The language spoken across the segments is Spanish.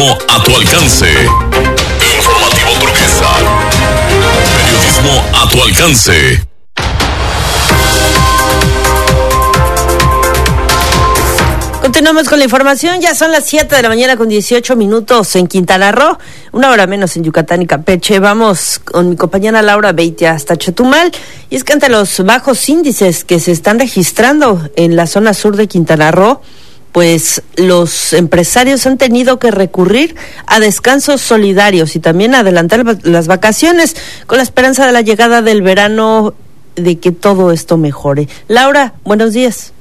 A tu alcance. Informativo Turquesa. Periodismo a tu alcance. Continuamos con la información. Ya son las 7 de la mañana con 18 minutos en Quintana Roo, una hora menos en Yucatán y Campeche. Vamos con mi compañera Laura Beitia hasta Chetumal. Y es que ante los bajos índices que se están registrando en la zona sur de Quintana Roo, pues los empresarios han tenido que recurrir a descansos solidarios y también adelantar las vacaciones con la esperanza de la llegada del verano, de que todo esto mejore. Laura, buenos días.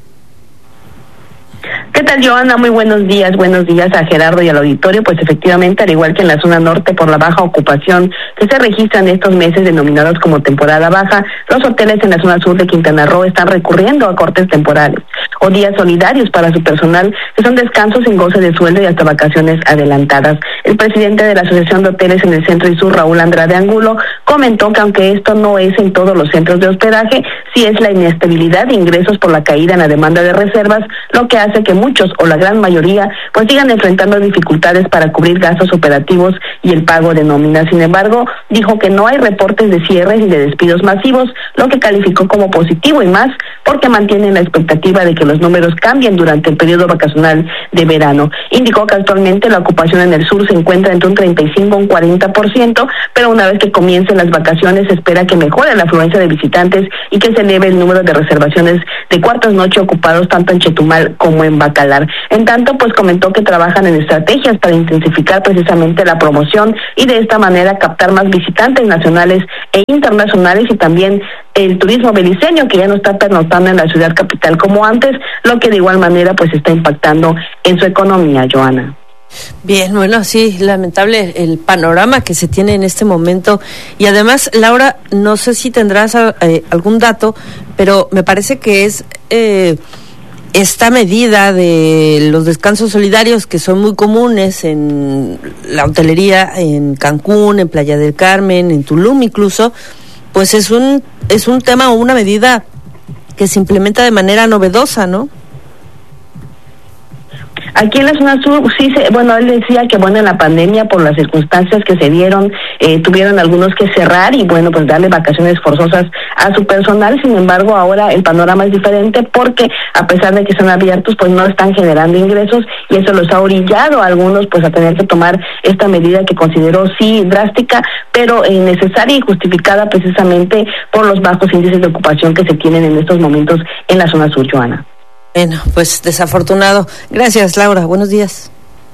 ¿Qué tal, Joana? Muy buenos días a Gerardo y al auditorio. Pues efectivamente, al igual que en la zona norte, por la baja ocupación que se registra en estos meses denominados como temporada baja, los hoteles en la zona sur de Quintana Roo están recurriendo a cortes temporales o días solidarios para su personal, que son descansos sin goce de sueldo y hasta vacaciones adelantadas. El presidente de la Asociación de Hoteles en el Centro y Sur, Raúl Andrade Angulo, comentó que aunque esto no es en todos los centros de hospedaje, sí es la inestabilidad de ingresos por la caída en la demanda de reservas, lo que hace que muchos o la gran mayoría pues sigan enfrentando dificultades para cubrir gastos operativos y el pago de nóminas. Sin embargo, dijo que no hay reportes de cierres ni de despidos masivos, lo que calificó como positivo y más porque mantienen la expectativa de que los números cambien durante el periodo vacacional de verano. Indicó que actualmente la ocupación en el sur se encuentra entre un 35 y un 40%, pero una vez que comiencen las vacaciones se espera que mejore la afluencia de visitantes y que se eleve el número de reservaciones de cuartos noche ocupados tanto en Chetumal como en Bacalar. En tanto, pues comentó que trabajan en estrategias para intensificar precisamente la promoción y de esta manera captar más visitantes nacionales e internacionales y también el turismo beliceño, que ya no está pernoctando en la ciudad capital como antes, lo que de igual manera pues está impactando en su economía, Joana. Bien, bueno, sí, lamentable el panorama que se tiene en este momento. Y además, Laura, no sé si tendrás algún dato, pero me parece que es esta medida de los descansos solidarios que son muy comunes en la hotelería en Cancún, en Playa del Carmen, en Tulum incluso, pues es un tema o una medida que se implementa de manera novedosa, ¿no? Aquí en la zona sur, sí, él decía que, en la pandemia, por las circunstancias que se dieron, tuvieron algunos que cerrar y, pues darle vacaciones forzosas a su personal. Sin embargo, ahora el panorama es diferente porque, a pesar de que están abiertos, pues no están generando ingresos y eso los ha orillado a algunos, pues, a tener que tomar esta medida que consideró, sí, drástica, pero necesaria y justificada precisamente por los bajos índices de ocupación que se tienen en estos momentos en la zona sur, Joana. Bueno, pues desafortunado. Gracias, Laura. Buenos días.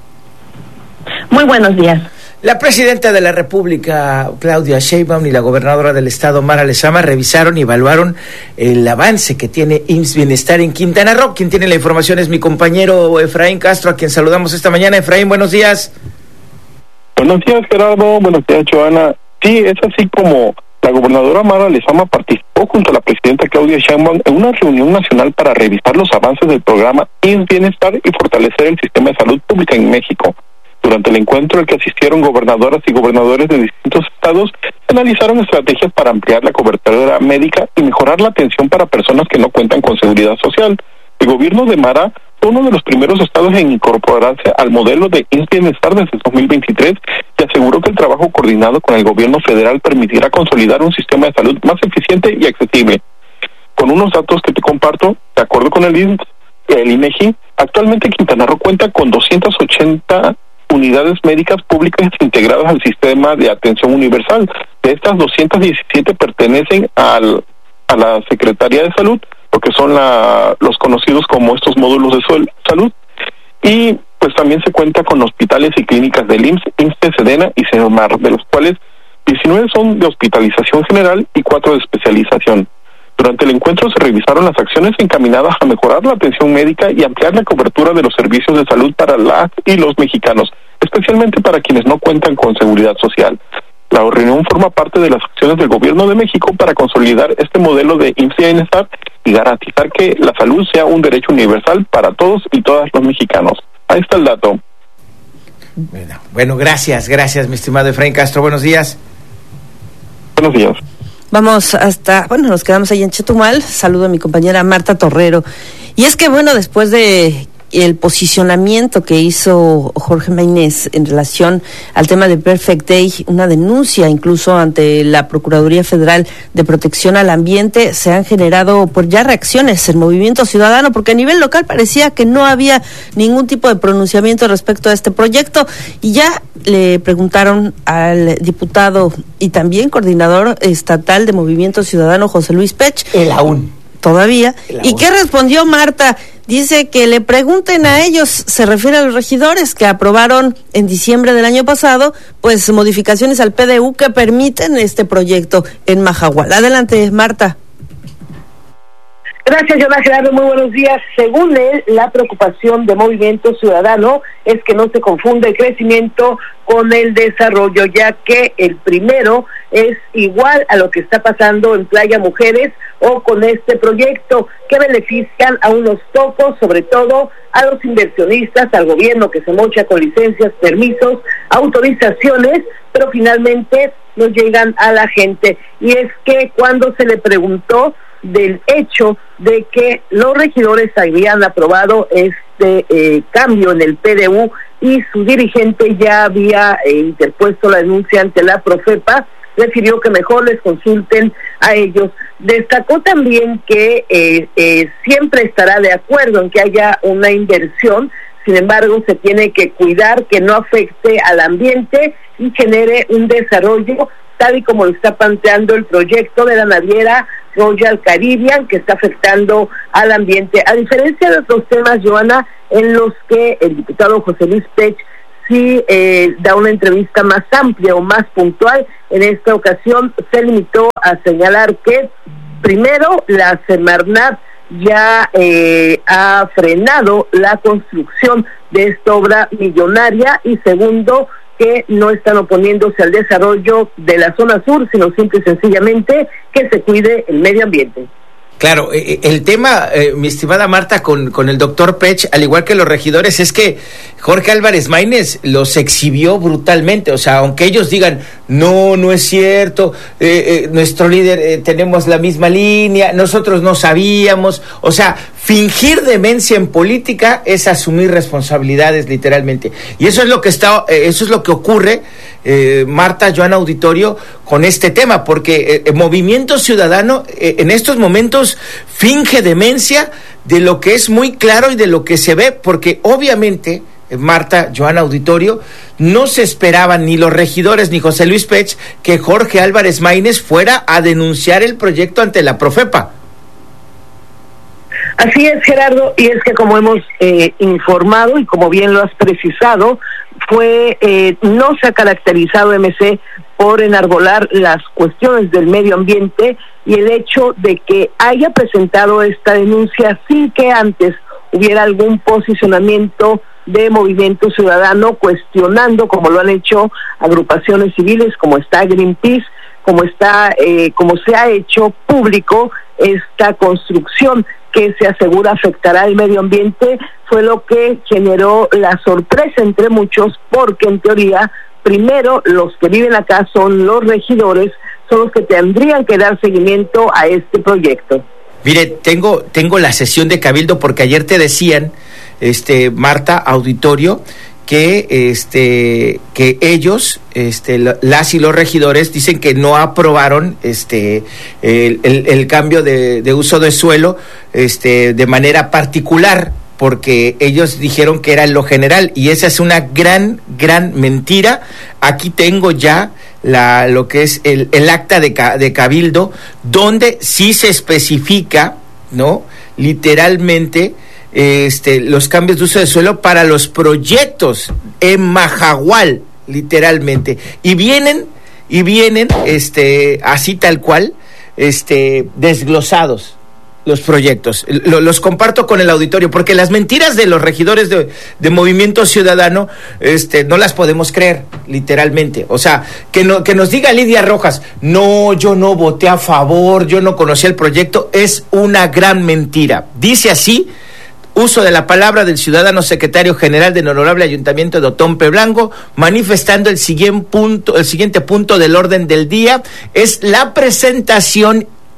Muy buenos días. La presidenta de la República, Claudia Sheinbaum, y la gobernadora del estado, Mara Lezama, revisaron y evaluaron el avance que tiene IMSS Bienestar en Quintana Roo. Quien tiene la información es mi compañero Efraín Castro, a quien saludamos esta mañana. Efraín, buenos días. Buenos días, Gerardo. Buenos días, Joana. Sí, es así como la gobernadora Mara Lezama participó junto a la presidenta Claudia Sheinbaum en una reunión nacional para revisar los avances del programa IMSS Bienestar y fortalecer el sistema de salud pública en México. Durante el encuentro al que asistieron gobernadoras y gobernadores de distintos estados, analizaron estrategias para ampliar la cobertura médica y mejorar la atención para personas que no cuentan con seguridad social. El gobierno de Mara fue uno de los primeros estados en incorporarse al modelo de IMSS Bienestar desde 2023 y aseguró que el trabajo coordinado con el gobierno federal permitirá consolidar un sistema de salud más eficiente y accesible. Con unos datos que te comparto, de acuerdo con el INEGI, actualmente Quintana Roo cuenta con 280 unidades médicas públicas integradas al sistema de atención universal. De estas, 217 pertenecen a la Secretaría de Salud, lo que son los conocidos como estos módulos de salud, y pues también se cuenta con hospitales y clínicas del IMSS, IMSS, Sedena y Senomar, de los cuales 19 son de hospitalización general y 4 de especialización. Durante el encuentro se revisaron las acciones encaminadas a mejorar la atención médica y ampliar la cobertura de los servicios de salud para las y los mexicanos, especialmente para quienes no cuentan con seguridad social. La reunión forma parte de las acciones del Gobierno de México para consolidar este modelo de IMSS Bienestar y garantizar que la salud sea un derecho universal para todos y todas los mexicanos. Ahí está el dato. Bueno, gracias, mi estimado Efraín Castro. Buenos días. Buenos días. Vamos nos quedamos ahí en Chetumal. Saludo a mi compañera Marta Torrero. Y es que, después de el posicionamiento que hizo Jorge Maynés en relación al tema de Perfect Day, una denuncia incluso ante la Procuraduría Federal de Protección al Ambiente, se han generado pues ya reacciones en Movimiento Ciudadano, porque a nivel local parecía que no había ningún tipo de pronunciamiento respecto a este proyecto, y ya le preguntaron al diputado y también coordinador estatal de Movimiento Ciudadano, José Luis Pech. El aún. Todavía. ¿Y qué respondió Marta? Dice que le pregunten a ellos, se refiere a los regidores que aprobaron en diciembre del año pasado, pues modificaciones al PDU que permiten este proyecto en Mahahual. Adelante, Marta. Gracias, Joana Gerardo, muy buenos días. Según él, la preocupación de Movimiento Ciudadano es que no se confunda el crecimiento con el desarrollo, ya que el primero es igual a lo que está pasando en Playa Mujeres o con este proyecto, que benefician a unos pocos, sobre todo a los inversionistas, al gobierno que se mocha con licencias, permisos, autorizaciones, pero finalmente no llegan a la gente. Y es que cuando se le preguntó del hecho de que los regidores habían aprobado este cambio en el PDU y su dirigente ya había interpuesto la denuncia ante la Profepa, refirió que mejor les consulten a ellos. Destacó también que siempre estará de acuerdo en que haya una inversión, sin embargo se tiene que cuidar que no afecte al ambiente y genere un desarrollo tal y como lo está planteando el proyecto de la naviera Royal Caribbean, que está afectando al ambiente. A diferencia de otros temas, Joana, en los que el diputado José Luis Pech sí da una entrevista más amplia o más puntual, en esta ocasión se limitó a señalar que, primero, la Semarnat ya ha frenado la construcción de esta obra millonaria, y segundo, que no están oponiéndose al desarrollo de la zona sur, sino simple y sencillamente que se cuide el medio ambiente. Claro, el tema, mi estimada Marta, con el doctor Pech, al igual que los regidores, es que Jorge Álvarez Maynés los exhibió brutalmente. O sea, aunque ellos digan, no es cierto, nuestro líder, tenemos la misma línea, nosotros no sabíamos. O sea, fingir demencia en política es asumir responsabilidades, literalmente. Y eso es lo que ocurre, Marta, Joana, auditorio, con este tema, porque Movimiento Ciudadano en estos momentos finge demencia de lo que es muy claro y de lo que se ve, porque obviamente, Marta, Joana, auditorio, no se esperaban ni los regidores ni José Luis Pech que Jorge Álvarez Maynés fuera a denunciar el proyecto ante la Profepa. Así es, Gerardo, y es que como hemos informado y como bien lo has precisado, no se ha caracterizado MC por enarbolar las cuestiones del medio ambiente, y el hecho de que haya presentado esta denuncia sin que antes hubiera algún posicionamiento de Movimiento Ciudadano cuestionando, como lo han hecho agrupaciones civiles, como está Greenpeace, como se ha hecho público esta construcción que se asegura afectará al medio ambiente, fue lo que generó la sorpresa entre muchos, porque en teoría, primero, los que viven acá son los regidores, son los que tendrían que dar seguimiento a este proyecto. Mire, tengo la sesión de Cabildo, porque ayer te decían, Marta, auditorio, que ellos, las y los regidores dicen que no aprobaron el cambio de uso de suelo de manera particular, porque ellos dijeron que era en lo general, y esa es una gran mentira. Aquí tengo ya lo que es el acta de Cabildo, donde sí se especifica, ¿no?, literalmente los cambios de uso de suelo para los proyectos en Mahahual, literalmente, y vienen así tal cual, desglosados los proyectos. Los comparto con el auditorio, porque las mentiras de los regidores de Movimiento Ciudadano no las podemos creer, literalmente. O sea, que nos diga Lidia Rojas, no, yo no voté a favor, yo no conocía el proyecto, es una gran mentira. Dice así: uso de la palabra del ciudadano secretario general del Honorable Ayuntamiento de Otompe Blanco, manifestando el siguiente punto del orden del día, es la presentación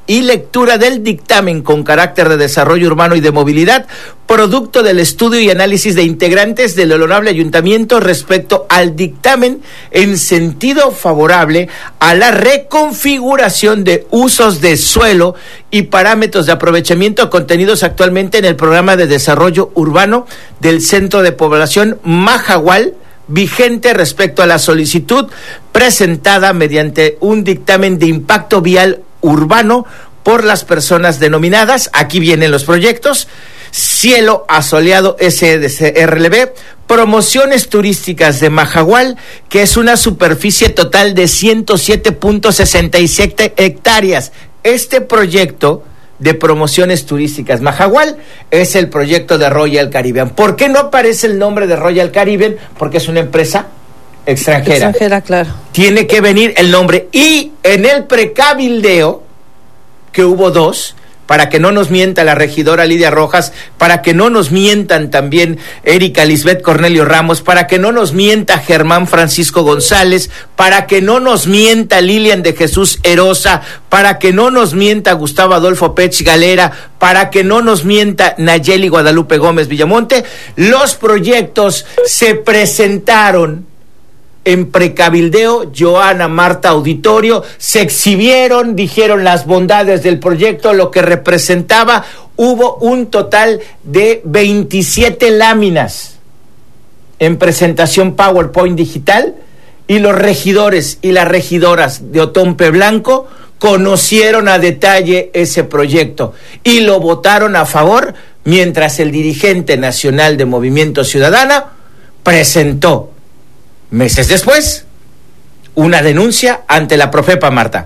y lectura del dictamen con carácter de desarrollo urbano y de movilidad, producto del estudio y análisis de integrantes del honorable ayuntamiento respecto al dictamen en sentido favorable a la reconfiguración de usos de suelo y parámetros de aprovechamiento contenidos actualmente en el programa de desarrollo urbano del Centro de Población Majahual, vigente respecto a la solicitud presentada mediante un dictamen de impacto vial urbano por las personas denominadas, aquí vienen los proyectos: Cielo Asoleado SDCRLB, Promociones Turísticas de Majahual, que es una superficie total de 107.67 hectáreas. Este proyecto de Promociones Turísticas Majahual es el proyecto de Royal Caribbean. ¿Por qué no aparece el nombre de Royal Caribbean? Porque es una empresa extranjera. Extranjera, claro. Tiene que venir el nombre. Y en el precabildeo, que hubo 2, para que no nos mienta la regidora Lidia Rojas, para que no nos mientan también Erika Lisbeth Cornelio Ramos, para que no nos mienta Germán Francisco González, para que no nos mienta Lilian de Jesús Erosa, para que no nos mienta Gustavo Adolfo Pech Galera, para que no nos mienta Nayeli Guadalupe Gómez Villamonte. Los proyectos se presentaron en precabildeo, Joana Marta Auditorio, se exhibieron, dijeron las bondades del proyecto, lo que representaba. Hubo un total de 27 láminas en presentación PowerPoint digital, y los regidores y las regidoras de Otompe Blanco conocieron a detalle ese proyecto y lo votaron a favor, mientras el dirigente nacional de Movimiento Ciudadano presentó meses después una denuncia ante la Profepa, Marta.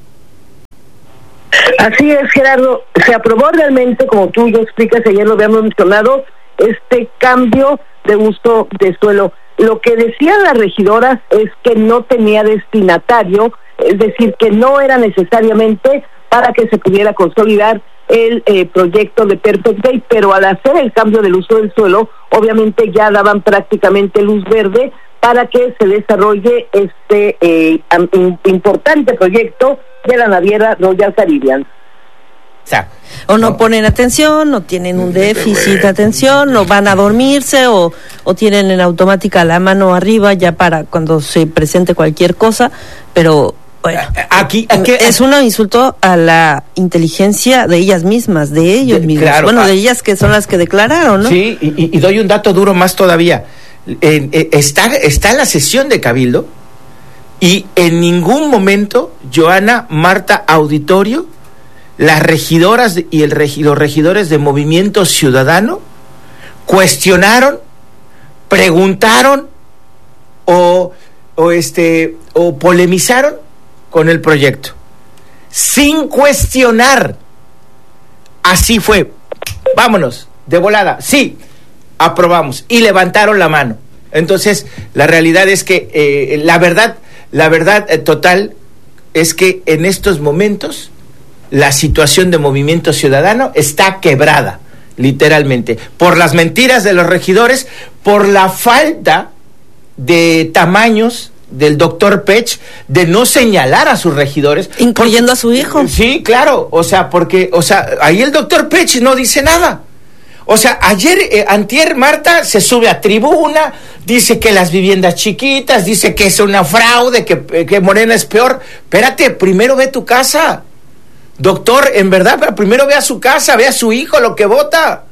Así es, Gerardo. Se aprobó realmente, como tú ya explicas, ayer lo habíamos mencionado, este cambio de uso de suelo. Lo que decían las regidoras es que no tenía destinatario, es decir, que no era necesariamente para que se pudiera consolidar el proyecto de Perfect Day, pero al hacer el cambio del uso del suelo, obviamente ya daban prácticamente luz verde para que se desarrolle este importante proyecto de la naviera Royal Caribbean. O no ponen atención, o tienen un déficit de atención, o van a dormirse, o tienen en automática la mano arriba ya para cuando se presente cualquier cosa, pero bueno, aquí es un insulto a la inteligencia de ellas mismas, de ellos mismos, claro, bueno, de ellas que son las que declararon, ¿no? Sí, y doy un dato duro más todavía. Está en la sesión de Cabildo, y en ningún momento Joana Marta Auditorio, las regidoras y los regidores de Movimiento Ciudadano cuestionaron, preguntaron o polemizaron con el proyecto, sin cuestionar. Así fue, vámonos, de volada, sí, aprobamos, y levantaron la mano. Entonces, la realidad es que la verdad total es que en estos momentos la situación de Movimiento Ciudadano está quebrada, literalmente, por las mentiras de los regidores, por la falta de tamaños del doctor Pech, de no señalar a sus regidores, incluyendo a su hijo. Sí, claro, porque ahí el doctor Pech no dice nada. Antier, Marta se sube a tribuna, dice que las viviendas chiquitas, dice que es una fraude, que Morena es peor. Espérate, primero ve tu casa, doctor, en verdad, pero primero ve a su casa, ve a su hijo, lo que vota.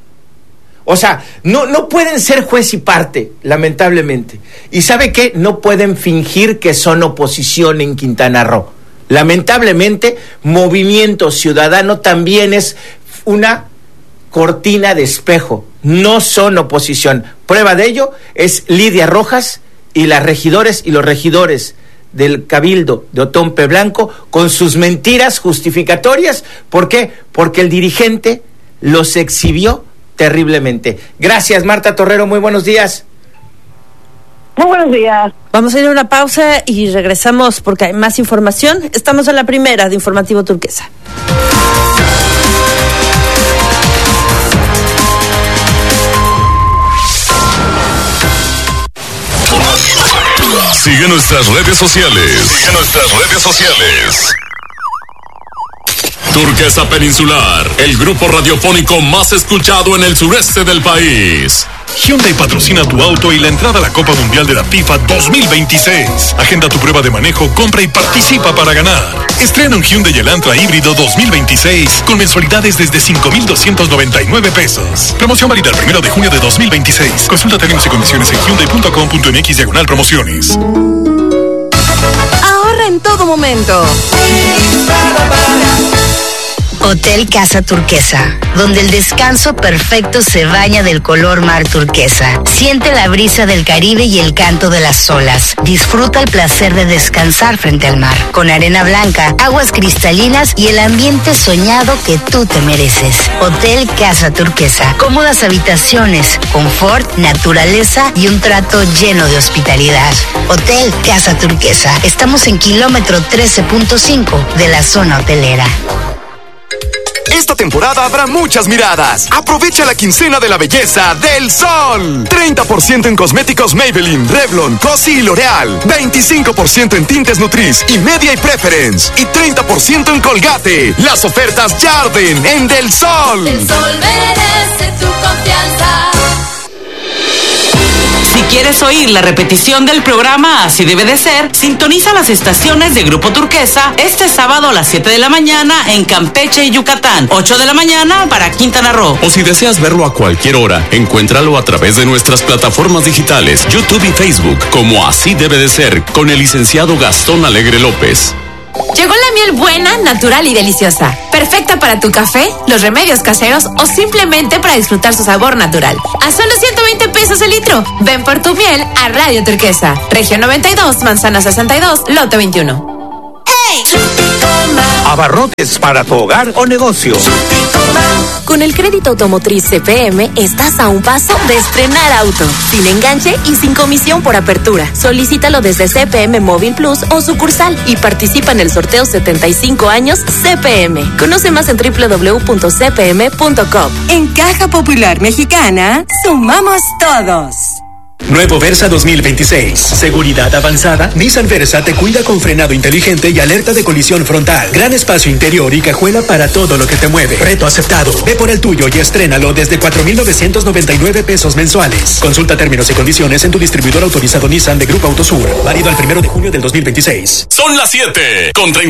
No pueden ser juez y parte, lamentablemente. ¿Y sabe qué? No pueden fingir que son oposición en Quintana Roo. Lamentablemente, Movimiento Ciudadano también es una cortina de espejo, no son oposición. Prueba de ello es Lidia Rojas y las regidores y los regidores del Cabildo de Otompe Blanco con sus mentiras justificatorias. ¿Por qué? Porque el dirigente los exhibió terriblemente. Gracias, Marta Torrero, muy buenos días. Muy buenos días. Vamos a ir a una pausa y regresamos porque hay más información. Estamos en la primera de Informativo Turquesa. Sigue nuestras redes sociales. Turquesa Peninsular, el grupo radiofónico más escuchado en el sureste del país. Hyundai patrocina tu auto y la entrada a la Copa Mundial de la FIFA 2026. Agenda tu prueba de manejo, compra y participa para ganar. Estrena un Hyundai Elantra híbrido 2026 con mensualidades desde 5,299 pesos. Promoción válida el 1 de junio de 2026. Consulta términos y condiciones en hyundai.com.mx/promociones. Ahorra en todo momento. Hotel Casa Turquesa, donde el descanso perfecto se baña del color mar turquesa. Siente la brisa del Caribe y el canto de las olas. Disfruta el placer de descansar frente al mar, con arena blanca, aguas cristalinas y el ambiente soñado que tú te mereces. Hotel Casa Turquesa, cómodas habitaciones, confort, naturaleza y un trato lleno de hospitalidad. Hotel Casa Turquesa, estamos en kilómetro 13.5 de la zona hotelera. Esta temporada habrá muchas miradas. Aprovecha la quincena de la belleza del Sol. 30% en cosméticos Maybelline, Revlon, Cosi y L'Oreal. 25% en tintes Nutriz y Media y Preference. Y 30% en Colgate. Las ofertas ya arden en Del Sol. El Sol merece tu confianza. Si quieres oír la repetición del programa Así Debe de Ser, sintoniza las estaciones de Grupo Turquesa este sábado a las 7 de la mañana en Campeche y Yucatán, 8 de la mañana para Quintana Roo. O si deseas verlo a cualquier hora, encuéntralo a través de nuestras plataformas digitales, YouTube y Facebook, como Así Debe de Ser, con el licenciado Gastón Alegre López. Llegó la miel buena, natural y deliciosa. Perfecta para tu café, los remedios caseros o simplemente para disfrutar su sabor natural. A solo 120 pesos el litro. Ven por tu miel a Radio Turquesa. Región 92, Manzana 62, Lote 21. Abarrotes para tu hogar o negocio. Con el crédito automotriz CPM estás a un paso de estrenar auto, sin enganche y sin comisión por apertura. Solicítalo desde CPM Móvil Plus o sucursal y participa en el sorteo 75 años CPM. Conoce más en www.cpm.com. En Caja Popular Mexicana, sumamos todos. Nuevo Versa 2026. Seguridad avanzada. Nissan Versa te cuida con frenado inteligente y alerta de colisión frontal. Gran espacio interior y cajuela para todo lo que te mueve. Reto aceptado. Ve por el tuyo y estrénalo desde 4,999 pesos mensuales. Consulta términos y condiciones en tu distribuidor autorizado Nissan de Grupo Autosur. Válido al 1 de junio del 2026. Son las 7:30.